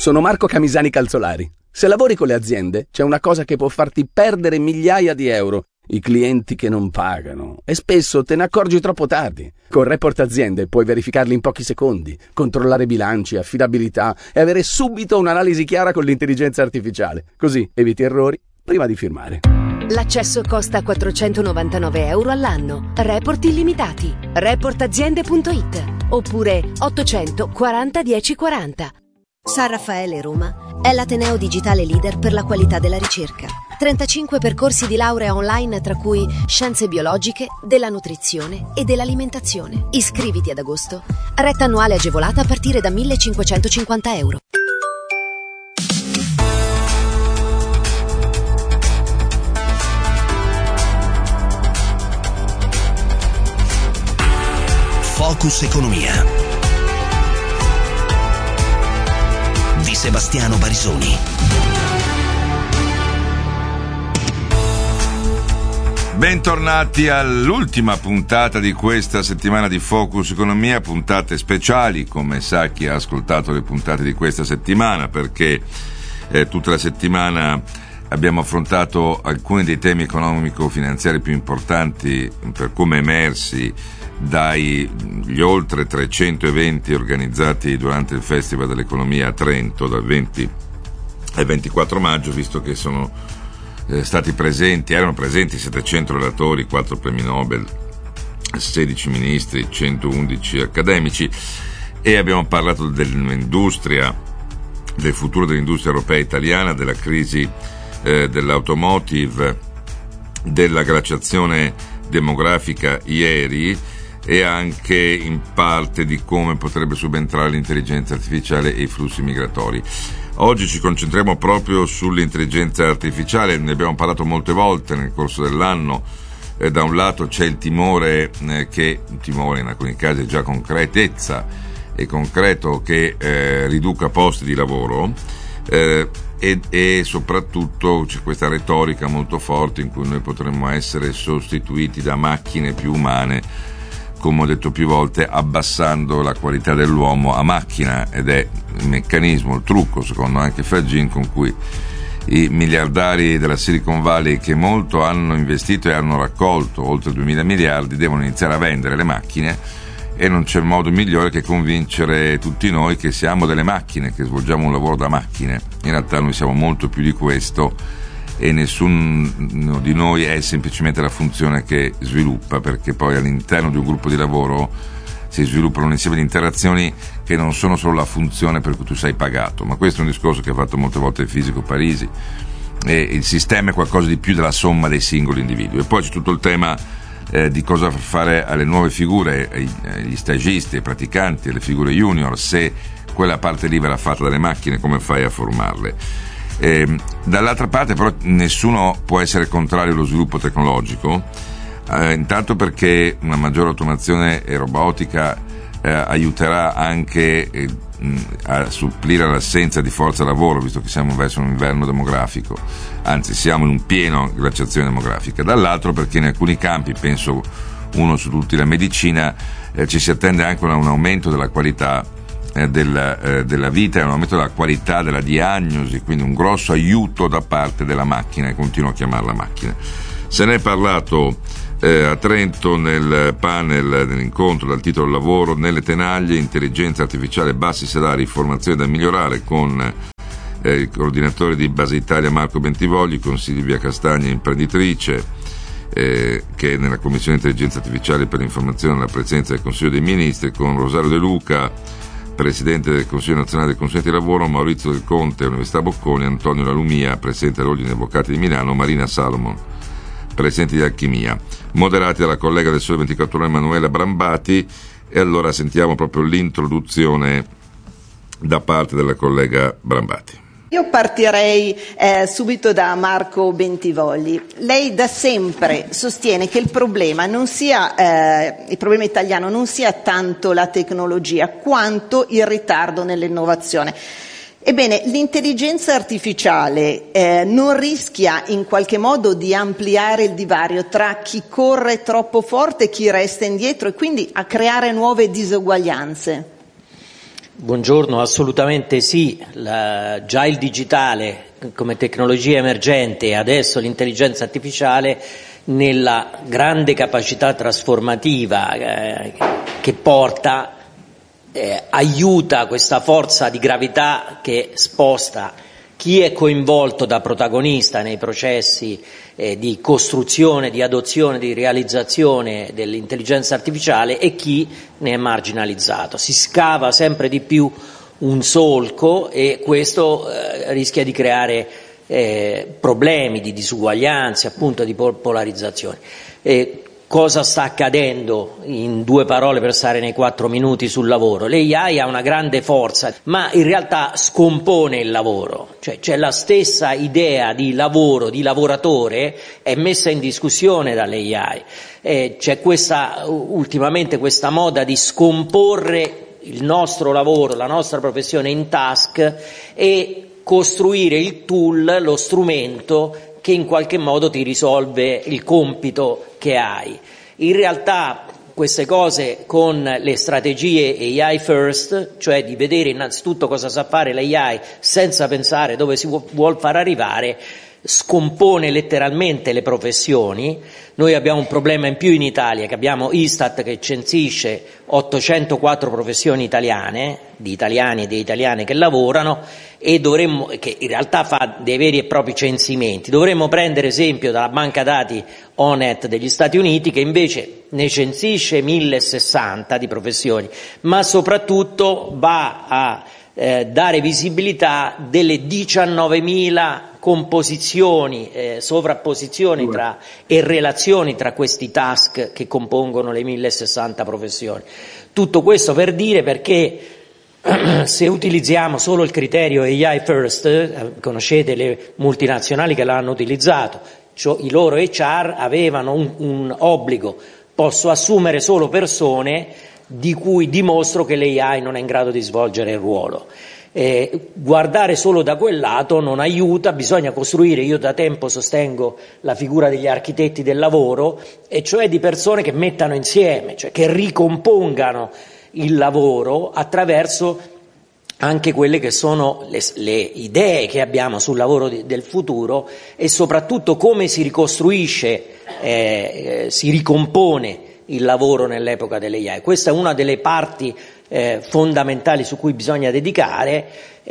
sono Marco Camisani Calzolari. Se lavori con le aziende, c'è una cosa che può farti perdere migliaia di euro: i clienti che non pagano. E spesso te ne accorgi troppo tardi. Con Report Aziende puoi verificarli in pochi secondi, controllare bilanci, affidabilità e avere subito un'analisi chiara con l'intelligenza artificiale. Così eviti errori prima di firmare. L'accesso costa 499 euro all'anno. Report illimitati. Reportaziende.it oppure 840 1040. San Raffaele Roma è l'ateneo digitale leader per la qualità della ricerca. 35 percorsi di laurea online, tra cui scienze biologiche, della nutrizione e dell'alimentazione. Iscriviti ad agosto. Retta annuale agevolata a partire da 1.550 euro. Focus Economia di Sebastiano Barisoni. Bentornati all'ultima puntata di questa settimana di Focus Economia, puntate speciali, come sa chi ha ascoltato le puntate di questa settimana, perché tutta la settimana abbiamo affrontato alcuni dei temi economico-finanziari più importanti per come emersi dagli oltre 300 eventi organizzati durante il Festival dell'Economia a Trento dal 20 al 24 maggio, visto che erano presenti 700 relatori, 4 premi Nobel, 16 ministri, 111 accademici, e abbiamo parlato dell'industria, del futuro dell'industria europea e italiana, della crisi dell'automotive, della glaciazione demografica ieri, e anche in parte di come potrebbe subentrare l'intelligenza artificiale e i flussi migratori. Oggi ci concentriamo proprio sull'intelligenza artificiale. Ne abbiamo parlato molte volte nel corso dell'anno. Da un lato c'è il timore in alcuni casi è già concretezza e concreto, che riduca posti di lavoro, e soprattutto c'è questa retorica molto forte in cui noi potremmo essere sostituiti da macchine più umane, come ho detto più volte, abbassando la qualità dell'uomo a macchina, ed è il meccanismo, il trucco, secondo anche Fagin, con cui i miliardari della Silicon Valley, che molto hanno investito e hanno raccolto oltre 2.000 miliardi, devono iniziare a vendere le macchine, e non c'è modo migliore che convincere tutti noi che siamo delle macchine, che svolgiamo un lavoro da macchine. In realtà noi siamo molto più di questo, e nessuno di noi è semplicemente la funzione che sviluppa, perché poi all'interno di un gruppo di lavoro si sviluppano un insieme di interazioni che non sono solo la funzione per cui tu sei pagato, ma questo è un discorso che ha fatto molte volte il fisico Parisi, e il sistema è qualcosa di più della somma dei singoli individui. E poi c'è tutto il tema di cosa fare alle nuove figure, agli stagisti, ai praticanti, alle figure junior. Se quella parte lì verrà fatta dalle macchine, come fai a formarle? Dall'altra parte però nessuno può essere contrario allo sviluppo tecnologico, intanto perché una maggiore automazione e robotica aiuterà anche a supplire all'assenza di forza lavoro, visto che siamo verso un inverno demografico, anzi siamo in un pieno glaciazione demografica. Dall'altro perché in alcuni campi, penso uno su tutti, la medicina, ci si attende anche un aumento della qualità della vita e un aumento della qualità della diagnosi, quindi un grosso aiuto da parte della macchina, e continuo a chiamarla macchina. Se ne è parlato a Trento nel panel dell'incontro dal titolo Lavoro nelle tenaglie, intelligenza artificiale, bassi salari, formazione da migliorare, con il coordinatore di Base Italia Marco Bentivogli, con Silvia Castagna, imprenditrice, che è nella Commissione Intelligenza Artificiale per l'Informazione alla Presidenza del Consiglio dei Ministri, con Rosario De Luca, Presidente del Consiglio Nazionale dei Consulenti di Lavoro, Maurizio Del Conte, Università Bocconi, Antonio Lalumia, Presidente dell'Ordine degli Avvocati di Milano, Marina Salomon, Presidente di Alchimia, moderati dalla collega del Sole 24 Ore Emanuela Brambati. E allora sentiamo proprio l'introduzione da parte della collega Brambati. Io partirei subito da Marco Bentivogli. Lei da sempre sostiene che il problema italiano non sia tanto la tecnologia quanto il ritardo nell'innovazione. Ebbene, l'intelligenza artificiale non rischia in qualche modo di ampliare il divario tra chi corre troppo forte e chi resta indietro, e quindi a creare nuove diseguaglianze? Buongiorno, assolutamente sì, già il digitale come tecnologia emergente e adesso l'intelligenza artificiale nella grande capacità trasformativa che porta, aiuta questa forza di gravità che sposta chi è coinvolto da protagonista nei processi di costruzione, di adozione, di realizzazione dell'intelligenza artificiale e chi ne è marginalizzato. Si scava sempre di più un solco e questo rischia di creare problemi di disuguaglianze, appunto di polarizzazione. Cosa sta accadendo, in 2 parole per stare nei 4 minuti, sul lavoro? L'AI ha una grande forza, ma in realtà scompone il lavoro, cioè la stessa idea di lavoro, di lavoratore, è messa in discussione dall'AI. C'è ultimamente questa moda di scomporre il nostro lavoro, la nostra professione in task e costruire il tool, lo strumento che in qualche modo ti risolve il compito che hai. In realtà queste cose con le strategie AI first, cioè di vedere innanzitutto cosa sa fare l'AI senza pensare dove si vuol far arrivare, scompone letteralmente le professioni. Noi abbiamo un problema in più in Italia, che abbiamo Istat che censisce 804 professioni italiane, di italiani e di italiane che lavorano, e che in realtà fa dei veri e propri censimenti. Dovremmo prendere esempio dalla banca dati ONET degli Stati Uniti, che invece ne censisce 1060 di professioni, ma soprattutto va a dare visibilità delle 19.000 composizioni, sovrapposizioni e relazioni tra questi task che compongono le 1060 professioni. Tutto questo per dire perché se utilizziamo solo il criterio AI first, conoscete le multinazionali che l'hanno utilizzato, cioè i loro HR avevano un obbligo: posso assumere solo persone di cui dimostro che l'AI non è in grado di svolgere il ruolo. Guardare solo da quel lato non aiuta, bisogna costruire, io da tempo sostengo la figura degli architetti del lavoro, e cioè di persone che mettano insieme, cioè che ricompongano il lavoro attraverso anche quelle che sono le idee che abbiamo sul lavoro del futuro e soprattutto come si ricostruisce, si ricompone il lavoro nell'epoca dell'AI. Questa è una delle parti fondamentali su cui bisogna dedicare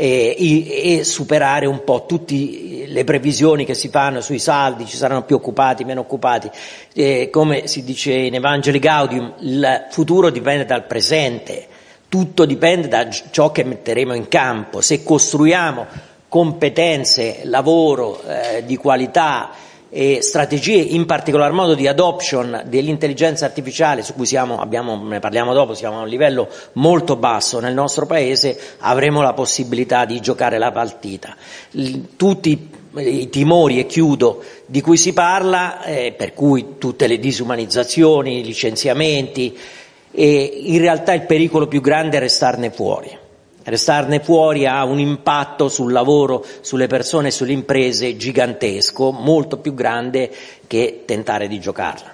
e superare un po' tutte le previsioni che si fanno sui saldi, ci saranno più occupati, meno occupati. Come si dice in Evangelii Gaudium, il futuro dipende dal presente, tutto dipende da ciò che metteremo in campo. Se costruiamo competenze, lavoro di qualità e strategie, in particolar modo di adoption dell'intelligenza artificiale, su cui ne parliamo dopo, siamo a un livello molto basso nel nostro paese, avremo la possibilità di giocare la partita. Tutti i timori, e chiudo, di cui si parla, per cui tutte le disumanizzazioni, i licenziamenti, in realtà il pericolo più grande è restarne fuori. Restarne fuori ha un impatto sul lavoro, sulle persone e sulle imprese gigantesco, molto più grande che tentare di giocarla.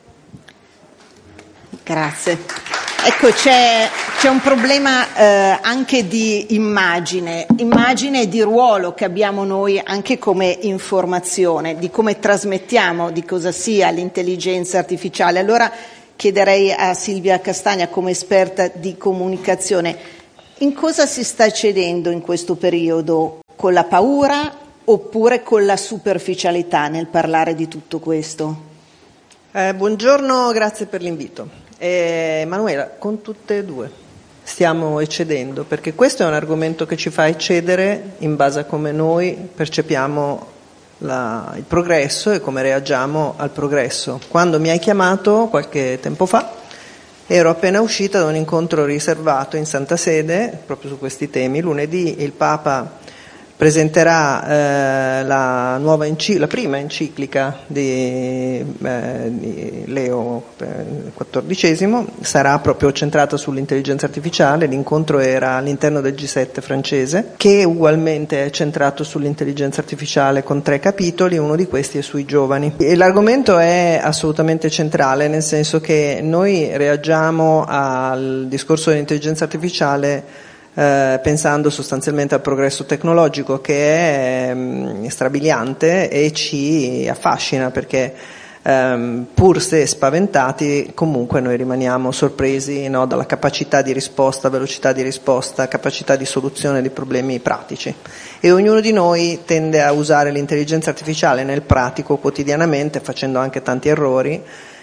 Grazie. Ecco, c'è un problema anche di immagine e di ruolo che abbiamo noi anche come informazione, di come trasmettiamo, di cosa sia l'intelligenza artificiale. Allora chiederei a Silvia Castagna, come esperta di comunicazione, in cosa si sta cedendo in questo periodo? Con la paura oppure con la superficialità nel parlare di tutto questo? Buongiorno, grazie per l'invito. Manuela, con tutte e due stiamo eccedendo, perché questo è un argomento che ci fa eccedere in base a come noi percepiamo il progresso e come reagiamo al progresso. Quando mi hai chiamato qualche tempo fa, ero appena uscita da un incontro riservato in Santa Sede proprio su questi temi. Lunedì il Papa presenterà la prima enciclica di Leo XIV, sarà proprio centrata sull'intelligenza artificiale. L'incontro era all'interno del G7 francese, che ugualmente è centrato sull'intelligenza artificiale con 3 capitoli, uno di questi è sui giovani. E l'argomento è assolutamente centrale, nel senso che noi reagiamo al discorso dell'intelligenza artificiale pensando sostanzialmente al progresso tecnologico che è strabiliante e ci affascina, perché pur se spaventati comunque noi rimaniamo sorpresi, no, dalla capacità di risposta, velocità di risposta, capacità di soluzione di problemi pratici, e ognuno di noi tende a usare l'intelligenza artificiale nel pratico quotidianamente, facendo anche tanti errori,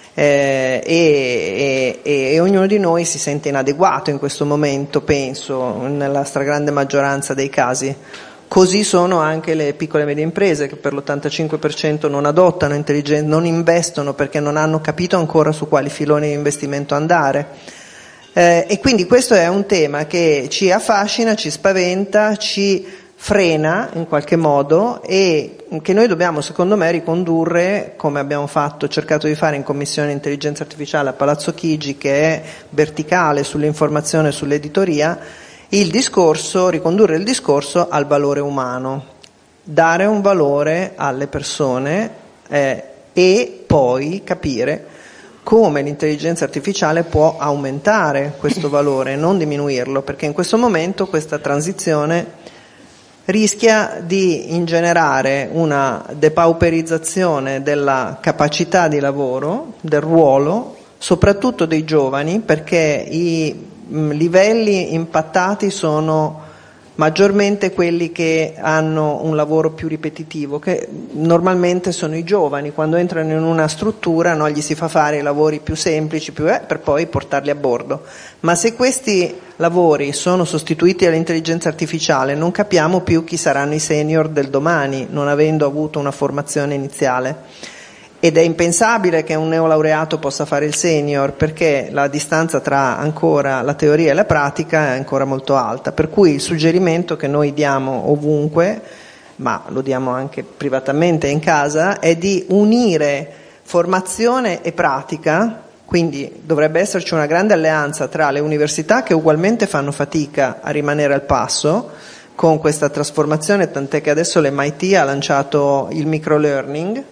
e ognuno di noi si sente inadeguato in questo momento, penso, nella stragrande maggioranza dei casi. Così sono anche le piccole e medie imprese, che per l'85% non adottano intelligenza, non investono perché non hanno capito ancora su quali filoni di investimento andare. E quindi questo è un tema che ci affascina, ci spaventa, ci frena in qualche modo, e che noi dobbiamo, secondo me, ricondurre, come abbiamo cercato di fare in Commissione Intelligenza Artificiale a Palazzo Chigi, che è verticale sull'informazione e sull'editoria, ricondurre il discorso al valore umano, dare un valore alle persone e poi capire come l'intelligenza artificiale può aumentare questo valore, non diminuirlo, perché in questo momento questa transizione rischia di ingenerare una depauperizzazione della capacità di lavoro, del ruolo, soprattutto dei giovani, perché i livelli impattati sono maggiormente quelli che hanno un lavoro più ripetitivo, che normalmente sono i giovani. Quando entrano in una struttura, no, gli si fa fare i lavori più semplici, per poi portarli a bordo. Ma se questi lavori sono sostituiti dall'intelligenza artificiale, non capiamo più chi saranno i senior del domani, non avendo avuto una formazione iniziale. Ed è impensabile che un neolaureato possa fare il senior, perché la distanza tra ancora la teoria e la pratica è ancora molto alta. Per cui il suggerimento che noi diamo ovunque, ma lo diamo anche privatamente in casa, è di unire formazione e pratica. Quindi dovrebbe esserci una grande alleanza tra le università, che ugualmente fanno fatica a rimanere al passo con questa trasformazione, tant'è che adesso l'MIT ha lanciato il microlearning,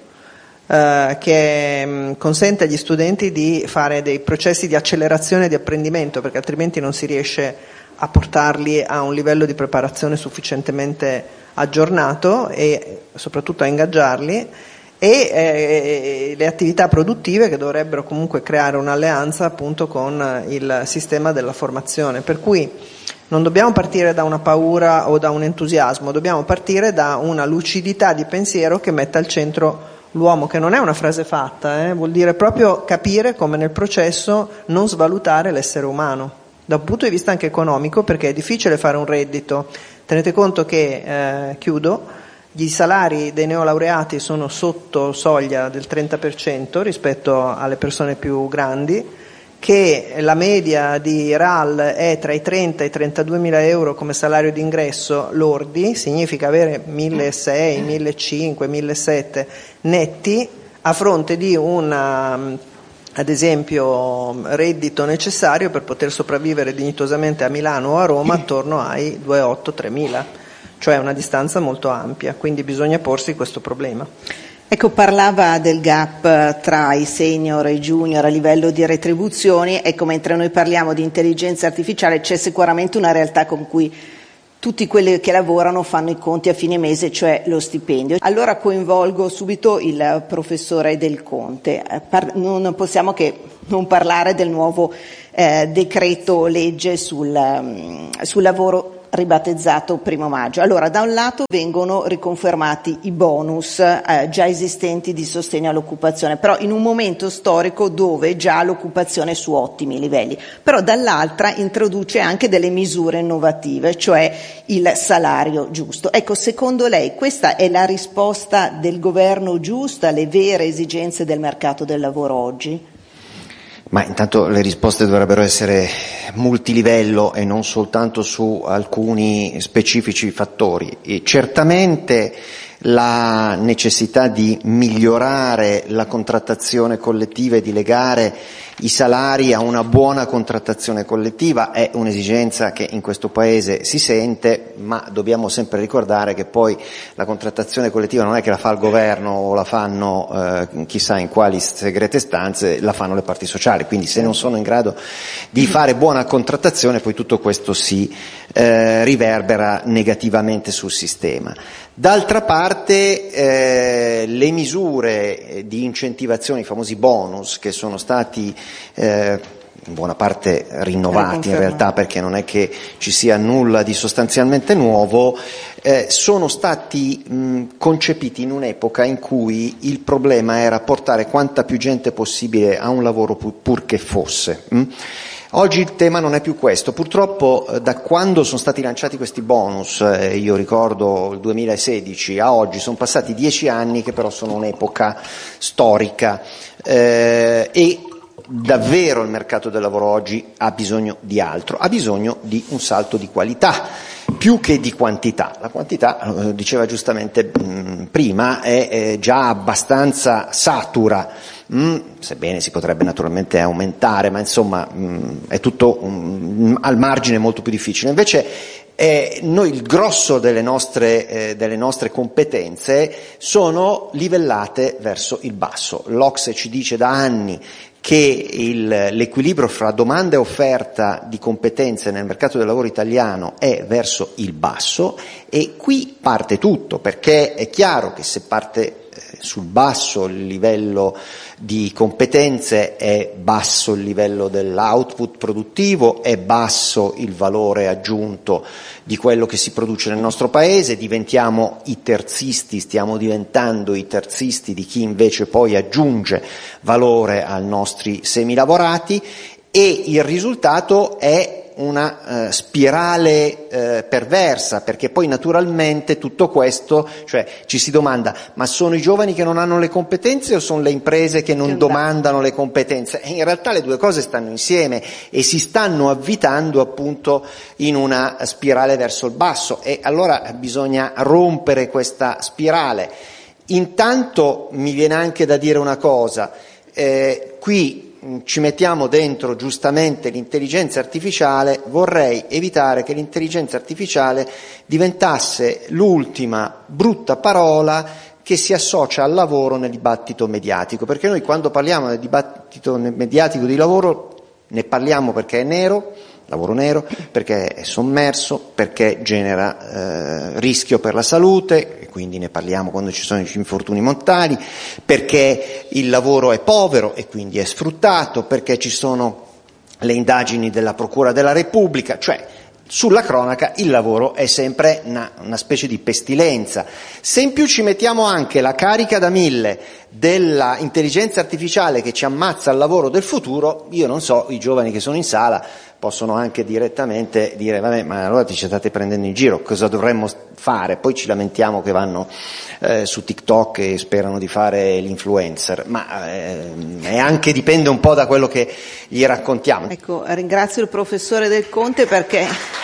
che consente agli studenti di fare dei processi di accelerazione di apprendimento, perché altrimenti non si riesce a portarli a un livello di preparazione sufficientemente aggiornato e soprattutto a ingaggiarli, e le attività produttive, che dovrebbero comunque creare un'alleanza appunto con il sistema della formazione. Per cui non dobbiamo partire da una paura o da un entusiasmo, dobbiamo partire da una lucidità di pensiero che metta al centro l'uomo, che non è una frase fatta, vuol dire proprio capire come nel processo non svalutare l'essere umano, da un punto di vista anche economico, perché è difficile fare un reddito. Tenete conto che, gli salari dei neolaureati sono sotto soglia del 30% rispetto alle persone più grandi, che la media di RAL è tra i 30 e i 32 mila euro come salario d'ingresso lordi, significa avere 1.600, 1.500, 1.700 netti, a fronte di ad esempio, reddito necessario per poter sopravvivere dignitosamente a Milano o a Roma attorno ai 2.800-3.000, cioè una distanza molto ampia, quindi bisogna porsi questo problema. Ecco, parlava del gap tra i senior e i junior a livello di retribuzioni. Ecco, mentre noi parliamo di intelligenza artificiale, c'è sicuramente una realtà con cui tutti quelli che lavorano fanno i conti a fine mese, cioè lo stipendio. Allora coinvolgo subito il professore Del Conte. Non possiamo che non parlare del nuovo decreto legge sul lavoro, ribattezzato 1° maggio. Allora, da un lato vengono riconfermati i bonus già esistenti di sostegno all'occupazione, però in un momento storico dove già l'occupazione è su ottimi livelli, però dall'altra introduce anche delle misure innovative, cioè il salario giusto. Ecco, secondo lei questa è la risposta del governo giusta alle vere esigenze del mercato del lavoro oggi? Ma intanto le risposte dovrebbero essere multilivello e non soltanto su alcuni specifici fattori. E certamente la necessità di migliorare la contrattazione collettiva e di legare i salari a una buona contrattazione collettiva è un'esigenza che in questo Paese si sente, ma dobbiamo sempre ricordare che poi la contrattazione collettiva non è che la fa il governo o la fanno chissà in quali segrete stanze, la fanno le parti sociali, quindi se non sono in grado di fare buona contrattazione poi tutto questo si riverbera negativamente sul sistema. D'altra parte le misure di incentivazione, i famosi bonus che sono stati in buona parte rinnovati in realtà, perché non è che ci sia nulla di sostanzialmente nuovo, sono stati concepiti in un'epoca in cui il problema era portare quanta più gente possibile a un lavoro pur che fosse. Oggi il tema non è più questo. Purtroppo da quando sono stati lanciati questi bonus, io ricordo il 2016, a oggi sono passati 10 anni che però sono un'epoca storica e davvero il mercato del lavoro oggi ha bisogno di altro, ha bisogno di un salto di qualità più che di quantità. La quantità, diceva giustamente prima, è già abbastanza satura, sebbene si potrebbe naturalmente aumentare, ma insomma è tutto al margine molto più difficile. Invece noi il grosso delle nostre competenze sono livellate verso il basso. L'Ocse ci dice da anni che l'equilibrio fra domanda e offerta di competenze nel mercato del lavoro italiano è verso il basso, e qui parte tutto, perché è chiaro che se parte sul basso il livello di competenze, è basso il livello dell'output produttivo, è basso il valore aggiunto di quello che si produce nel nostro paese, diventiamo i terzisti, stiamo diventando i terzisti di chi invece poi aggiunge valore ai nostri semilavorati, e il risultato è una spirale perversa, perché poi naturalmente tutto questo, cioè ci si domanda: ma sono i giovani che non hanno le competenze o sono le imprese che non domandano le competenze? E in realtà le due cose stanno insieme e si stanno avvitando appunto in una spirale verso il basso, e allora bisogna rompere questa spirale. Intanto mi viene anche da dire una cosa, qui ci mettiamo dentro giustamente l'intelligenza artificiale, vorrei evitare che l'intelligenza artificiale diventasse l'ultima brutta parola che si associa al lavoro nel dibattito mediatico, perché noi quando parliamo del dibattito mediatico di lavoro ne parliamo perché è nero, lavoro nero, perché è sommerso, perché genera rischio per la salute, e quindi ne parliamo quando ci sono gli infortuni mortali, perché il lavoro è povero e quindi è sfruttato, perché ci sono le indagini della Procura della Repubblica, cioè sulla cronaca il lavoro è sempre una specie di pestilenza. Se in più ci mettiamo anche la carica da 1000 della intelligenza artificiale che ci ammazza il lavoro del futuro, io non so, i giovani che sono in sala possono anche direttamente dire: vabbè, ma allora ti state prendendo in giro, cosa dovremmo fare? Poi ci lamentiamo che vanno su TikTok e sperano di fare l'influencer, ma è anche, dipende un po' da quello che gli raccontiamo. Ecco, ringrazio il professore Del Conte, perché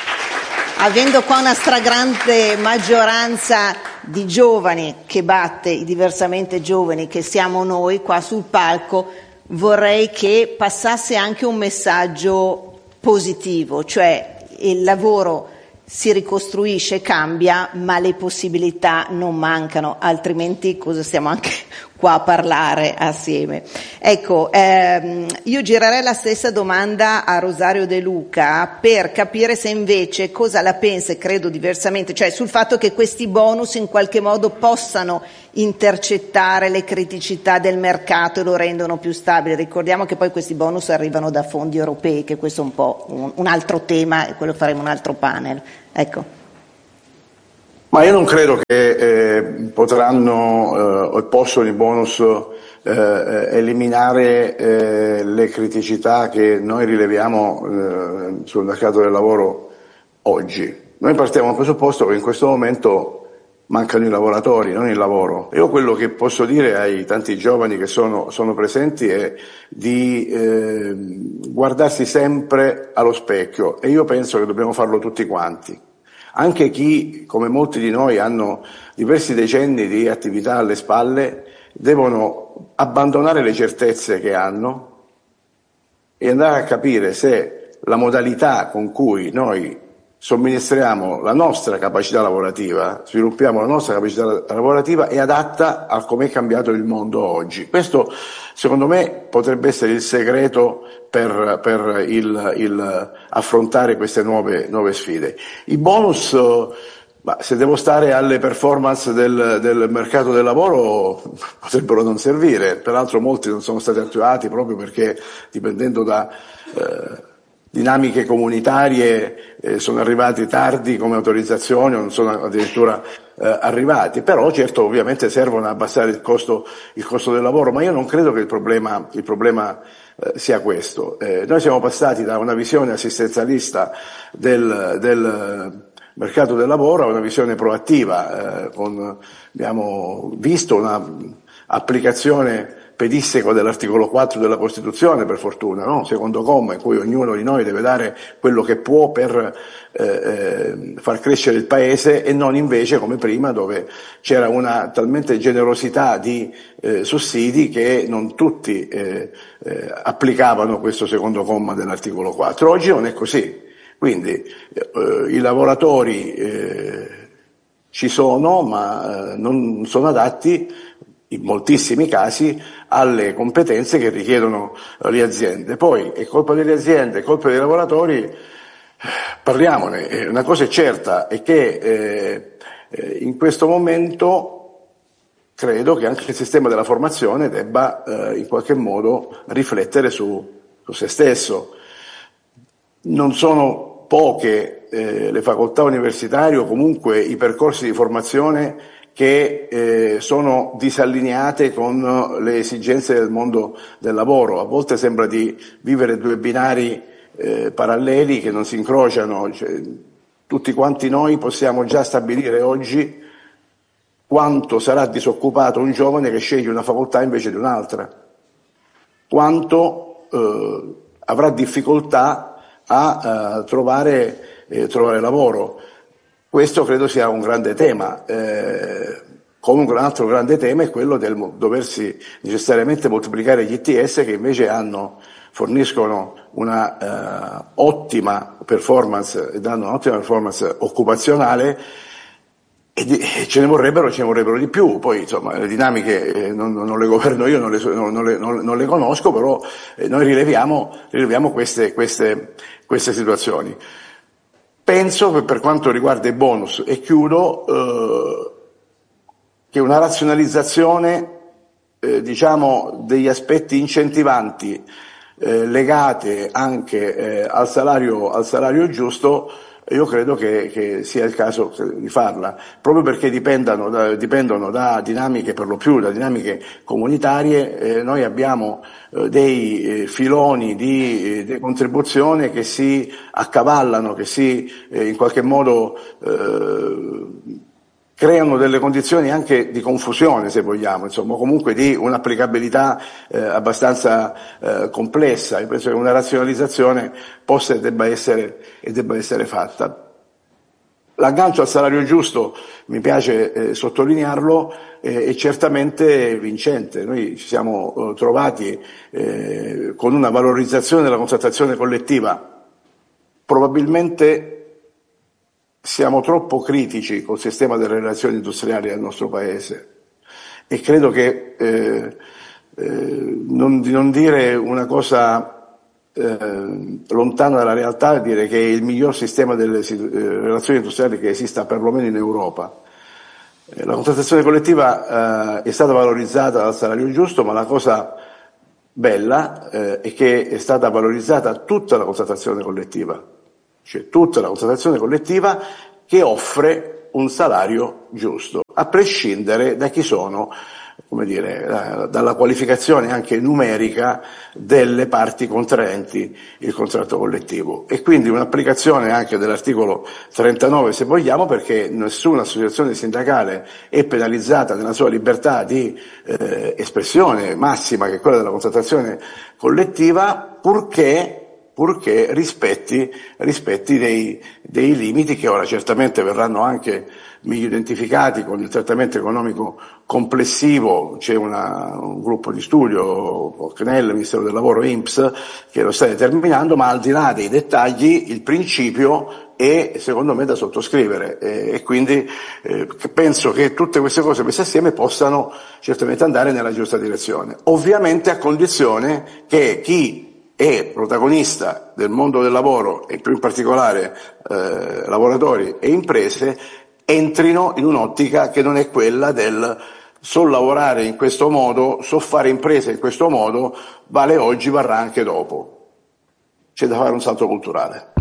avendo qua una stragrande maggioranza di giovani che batte i diversamente giovani che siamo noi qua sul palco, vorrei che passasse anche un messaggio positivo, cioè il lavoro si ricostruisce, cambia, ma le possibilità non mancano, altrimenti cosa stiamo anche qua a parlare assieme? Ecco, io girerei la stessa domanda a Rosario De Luca per capire se invece cosa la pensa, e credo diversamente, cioè sul fatto che questi bonus in qualche modo possano intercettare le criticità del mercato e lo rendono più stabile. Ricordiamo che poi questi bonus arrivano da fondi europei, che questo è un po' un altro tema, e quello faremo un altro panel. Ecco. Ma io non credo che potranno o possono i bonus eliminare le criticità che noi rileviamo sul mercato del lavoro oggi. Noi partiamo dal presupposto che in questo momento mancano i lavoratori, non il lavoro. Io quello che posso dire ai tanti giovani che sono presenti è di guardarsi sempre allo specchio, e io penso che dobbiamo farlo tutti quanti. Anche chi, come molti di noi, hanno diversi decenni di attività alle spalle, devono abbandonare le certezze che hanno e andare a capire se la modalità con cui noi somministriamo la nostra capacità lavorativa, sviluppiamo la nostra capacità lavorativa, è adatta a come è cambiato il mondo oggi. Questo, secondo me, potrebbe essere il segreto per affrontare queste nuove sfide. I bonus, se devo stare alle performance del mercato del lavoro, potrebbero non servire. Peraltro molti non sono stati attuati proprio perché, dipendendo da dinamiche comunitarie, sono arrivati tardi come autorizzazioni o non sono addirittura arrivati. Però certo, ovviamente servono a abbassare il costo del lavoro, ma io non credo che il problema sia questo. Noi siamo passati da una visione assistenzialista del mercato del lavoro a una visione proattiva, abbiamo visto una applicazione pedissequa dell'articolo 4 della Costituzione, per fortuna, no? Secondo comma, in cui ognuno di noi deve dare quello che può per far crescere il paese, e non invece come prima, dove c'era una talmente generosità di sussidi che non tutti applicavano questo secondo comma dell'articolo 4. Oggi non è così. Quindi i lavoratori ci sono, ma non sono adatti in moltissimi casi alle competenze che richiedono le aziende. Poi è colpa delle aziende, è colpa dei lavoratori, parliamone. Una cosa è certa, è che in questo momento credo che anche il sistema della formazione debba in qualche modo riflettere su se stesso. Non sono poche le facoltà universitarie o comunque i percorsi di formazione che sono disallineate con le esigenze del mondo del lavoro. A volte sembra di vivere due binari paralleli che non si incrociano. Cioè, tutti quanti noi possiamo già stabilire oggi quanto sarà disoccupato un giovane che sceglie una facoltà invece di un'altra, quanto avrà difficoltà a trovare lavoro. Questo credo sia un grande tema. Comunque un altro grande tema è quello del doversi necessariamente moltiplicare gli ITS, che invece forniscono una ottima performance e danno un'ottima performance occupazionale, e ce ne vorrebbero di più. Poi insomma le dinamiche non le governo io, non le conosco, però noi rileviamo queste situazioni. Penso che per quanto riguarda i bonus, e chiudo, che una razionalizzazione degli aspetti incentivanti legate anche al salario giusto, io credo che sia il caso di farla, proprio perché dipendono da dinamiche, per lo più da dinamiche comunitarie. Noi abbiamo dei filoni di contribuzione che si accavallano, che si in qualche modo creano delle condizioni anche di confusione, se vogliamo, insomma, comunque di un'applicabilità abbastanza complessa. Io penso che una razionalizzazione possa e debba essere fatta. L'aggancio al salario giusto, mi piace sottolinearlo, è certamente vincente. Noi ci siamo trovati con una valorizzazione della contrattazione collettiva. Probabilmente siamo troppo critici col sistema delle relazioni industriali del nostro Paese, e credo che non dire una cosa lontana dalla realtà, dire che è il miglior sistema delle relazioni industriali che esista perlomeno in Europa. La contrattazione collettiva è stata valorizzata dal salario giusto, ma la cosa bella è che è stata valorizzata tutta la contrattazione collettiva. Cioè tutta la contrattazione collettiva che offre un salario giusto, a prescindere da chi sono, come dire, dalla qualificazione anche numerica delle parti contraenti il contratto collettivo. E quindi un'applicazione anche dell'articolo 39, se vogliamo, perché nessuna associazione sindacale è penalizzata nella sua libertà di espressione massima, che è quella della contrattazione collettiva, purché purché rispetti dei limiti che ora certamente verranno anche meglio identificati con il trattamento economico complessivo. C'è un gruppo di studio, CNEL, Ministero del Lavoro, INPS, che lo sta determinando, ma al di là dei dettagli il principio è secondo me da sottoscrivere, e quindi penso che tutte queste cose messe assieme possano certamente andare nella giusta direzione, ovviamente a condizione che chi è protagonista del mondo del lavoro, e più in particolare lavoratori e imprese, entrino in un'ottica che non è quella del so lavorare in questo modo, so fare imprese in questo modo, vale oggi, varrà anche dopo. C'è da fare un salto culturale.